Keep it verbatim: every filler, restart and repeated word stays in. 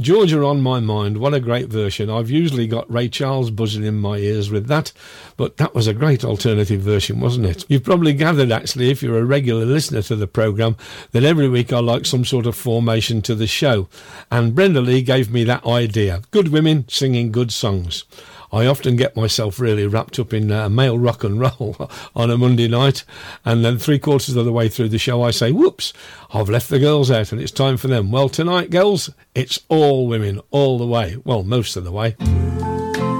Georgia on My Mind, what a great version. I've usually got Ray Charles buzzing in my ears with that, but that was a great alternative version, wasn't it? You've probably gathered, actually, if you're a regular listener to the programme, that every week I like some sort of formation to the show, and Brenda Lee gave me that idea. Good women singing good songs. I often get myself really wrapped up in uh, male rock and roll on a Monday night, and then three quarters of the way through the show I say, whoops, I've left the girls out and it's time for them. Well, tonight, girls, it's all women all the way. Well, most of the way.